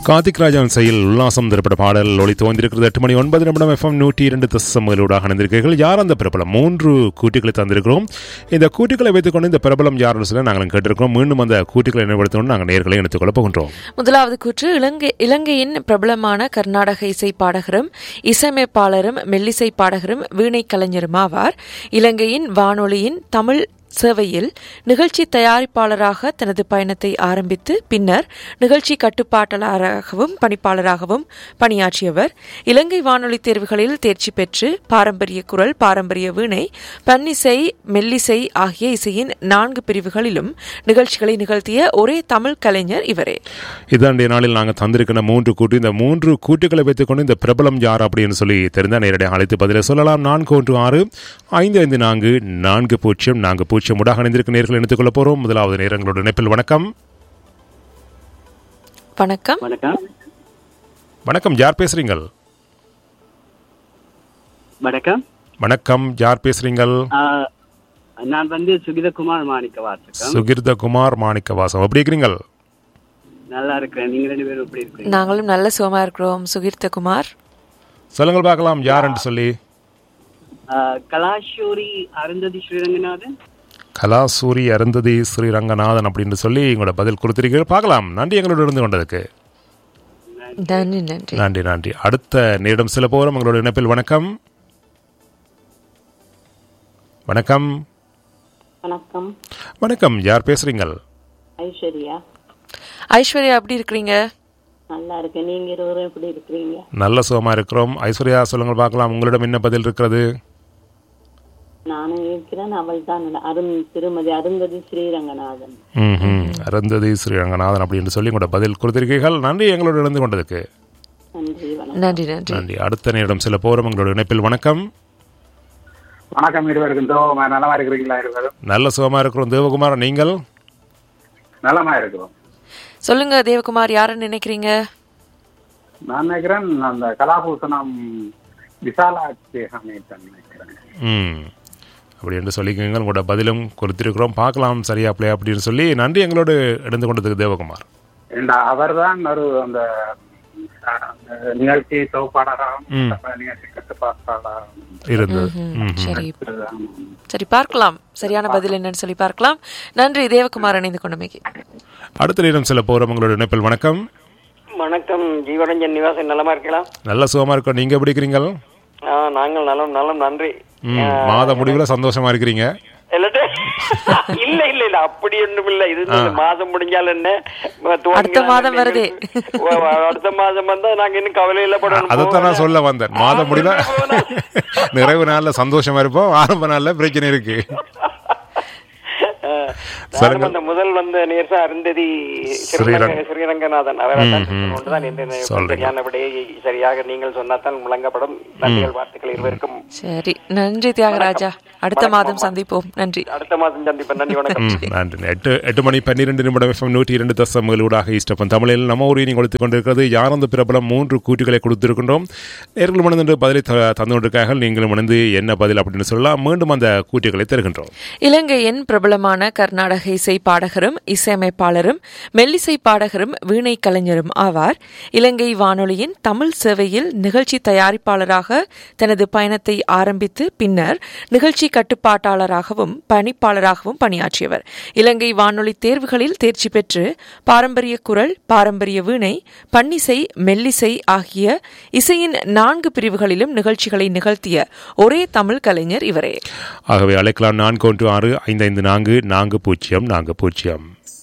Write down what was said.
கார்த்திக் ராஜாவின் செயல் உல்லாசம் திரைப்பட பாடல் ஒளித்து வந்திருக்கிறது. 8:09 FM 102.7 இணைந்திருக்கிறீர்கள். யார் அந்த பிரபலம்? 3 கூட்டுகளை தந்திருக்கிறோம். இந்த கூட்டுகளை வைத்துக்கொண்டு இந்த பிரபலம் யாருன்னு சொல்லி நாங்கள் கேட்டிருக்கிறோம். மீண்டும் அந்த கூட்டுகளை நினைவுபடுத்தணும் நாங்கள் நேர்களை இணைத்துக் கொள்ள போகின்றோம். முதலாவது கூற்று, இலங்கையின் பிரபலமான கர்நாடக இசை பாடகரும் இசையமைப்பாளரும் மெல்லிசை பாடகரும் வீணை கலைஞரும் ஆவார். இலங்கையின் வானொலியின் தமிழ் சேவையில் நிகழ்ச்சி தயாரிப்பாளராக தனது பயணத்தை ஆரம்பித்து பின்னர் நிகழ்ச்சி கட்டுப்பாட்டாளராகவும் பணிப்பாளராகவும் பணியாற்றியவர். இலங்கை வானொலி தேர்வுகளில் தேர்ச்சி பெற்று பாரம்பரிய குரல், பாரம்பரிய வீணை, பன்னிசை, மெல்லிசை ஆகிய இசையின் 4 பிரிவுகளிலும் நிகழ்ச்சிகளை நிகழ்த்திய ஒரே தமிழ் கலைஞர் இவரே. இதாண்டிய நாளில் நாங்கள் தந்திருக்கிற 3 கூட்டு. இந்த 3 கூட்டுகளை வைத்துக்கொண்டு இந்த பிரபலம் யார் அப்படின்னு சொல்லி தெரிந்தால் நேரடியாக அழைத்து பதிலை சொல்லலாம். 416-554-4040 ஊடாக இணைந்திருக்கும் நேர்களை இணைத்துக் கொள்ள போறோம். முதலாவது நேரங்களோட இணைப்பில் வணக்கம். வணக்கம் வணக்கம், யார் பேசுறீங்க? வணக்கம் வணக்கம், யார் பேசுறீங்க? நான் சுகிதகுமார் மாணிக்கவாசம். சுகிர்தகுமார் மாணிக்கவாசம், எப்படி இருக்கிறீங்க? நல்லா இருக்கிறேன். நீங்க 2 பேரும் எப்படி இருக்கீங்க? நாங்களும் நல்ல சுகமா இருக்கிறோம். சுகிர்தகுமார், சொல்லுங்கள் பார்க்கலாம் யார் என்று சொல்லி. கலாசூரி அருந்ததி ஸ்ரீரங்கநாதன். கலாசூரி அருந்ததி ஸ்ரீரங்கநாதன் அப்படின்னு சொல்லி எங்களோட பதில் கொடுத்திருக்கீங்க. பார்க்கலாம். நன்றி எங்களோட இருந்து கொண்டதுக்கு. நன்றி நன்றி நன்றி நன்றி. அடுத்த நேரம் சில போகிறோம் எங்களோட இணைப்பில். வணக்கம் வணக்கம் வணக்கம் வணக்கம், யார் பேசுறீங்க? ஐஸ்வர்யா. ஐஸ்வர்யா, எப்படி இருக்கிறீங்க? நல்லா இருக்கேன். நீங்க இருவரும் எப்படி இருக்கிறீங்க? நல்ல சுகமா இருக்கிறோம். ஐஸ்வர்யா, சொல்லுங்கள் பார்க்கலாம், உங்களிடம் என்ன பதில் இருக்கிறது? நானும் இருக்கிறேன். அவள் தான் திருமதி அருந்ததி ஸ்ரீரங்கநாதன். அருந்ததி ஸ்ரீரங்கநாதன் அப்படின்னு சொல்லி உங்களோட பதில் கொடுத்திருக்கீர்கள். நன்றி எங்களோட இருந்து கொண்டதுக்கு. நன்றி நன்றி நன்றி. அடுத்த நேரம் சில போறோம் எங்களோட இணைப்பில். வணக்கம் வணக்கம். இருவருக்கும் நலமா இருக்கிறீங்களா? இருவரும் நல்ல சுகமா இருக்கிறோம். தேவகுமார், நீங்கள்? நலமா இருக்கிறோம். சொல்லுங்க தேவகுமார், யாருன்னு நினைக்கிறீங்க? நான் நினைக்கிறேன் அந்த கலாபூசணம் விசாலாட்சி நினைக்கிறேன். அப்படி என்று சொல்லிக்கோங்க. உங்களோட பதிலும் கொடுத்திருக்கிறோம். பார்க்கலாம் சரியா பிள்ளை அப்படின்னு சொல்லி. நன்றி எங்களோடு இணைந்து கொண்டதுக்கு தேவகுமார். அவர் தான் ஒரு அந்த நிகழ்ச்சி தொகுப்பாளராகவும் நிகழ்ச்சி கட்டுப்பாட்டாளராகவும் இருந்தது. சரி, பார்க்கலாம் சரியான பதில் என்னன்னு சொல்லி பார்க்கலாம். நன்றி தேவகுமார் இணைந்து கொண்டமைக்கு. அடுத்த நேரம் சில போறோம் உங்களோட இணைப்பில். வணக்கம் வணக்கம். ஜீவரஞ்சன் நிவாசன், நலமா இருக்கலாம்? நல்ல சுகமா இருக்கோம். நீங்க எப்படி இருக்கிறீங்க? நாங்கள் நலம் நலம், நன்றி. மாத முடிவுல சந்தோஷமா இருக்கிறீங்க? இல்ல இல்ல இல்ல, அப்படி ஒன்றும் இல்ல. இது மாதம் முடிஞ்சால் என்ன, அடுத்த மாதம் வருது. அடுத்த மாதம் வந்தா நாங்க இன்னும் கவலையில படணும். அதைத்தான் நான் சொல்ல வந்தேன். மாதம் முடியல நிறைவு நாள்ல சந்தோஷமா இருப்போம், ஆரம்ப நாள்ல பிரச்சனை இருக்கு. முதல் வந்த நேர்சா அருந்ததி ஸ்ரீரங்கநாதன் சரியாக நீங்கள் சொன்னாதான் முழங்கப்படும். நன்றிகள், வாழ்த்துக்கள் இருவருக்கும். சரி, நன்றி தியாகராஜா. அடுத்த மாதம் சந்திப்போம். நன்றி. அடுத்த மாதம் சந்திப்போம். நன்றி, வணக்கம். நன்றி. 8:12 FM 102.7 ஈஸ்டப்பன் தமிழில் நம்ம ஊரை நீங்கள் கொடுத்துக் கொண்டிருக்கிறது. யார் அந்த பிரபலம்? 3 கூட்டுகளை கொடுத்திருக்கின்றோம். நேர்கள் மணிந்து பதிலை தந்து கொண்டிருக்காக. நீங்களும் மணிந்து என்ன பதில் அப்படின்னு சொல்லலாம். மீண்டும் அந்த கூட்டுகளை தருகின்றோம். இலங்கையின் பிரபலமான கர்நாடக இசை பாடகரும் இசையமைப்பாளரும் மெல்லிசை பாடகரும் வீணை கலைஞரும் ஆவார். இலங்கை வானொலியின் தமிழ் சேவையில் நிகழ்ச்சி தயாரிப்பாளராக தனது பயணத்தை ஆரம்பித்து பின்னர் நிகழ்ச்சி கட்டுப்பாட்டாளராகவும் பணிப்பாளராகவும் பணியாற்றியவர். இலங்கை வானொலி தேர்வுகளில் தேர்ச்சி பெற்று பாரம்பரிய குரல், பாரம்பரிய வீணை, பன்னிசை, மெல்லிசை ஆகிய இசையின் 4 பிரிவுகளிலும் நிகழ்ச்சிகளை நிகழ்த்திய ஒரே தமிழ் கலைஞர் இவரே. ஆகவே அழைக்கலாம் 416-554-4040.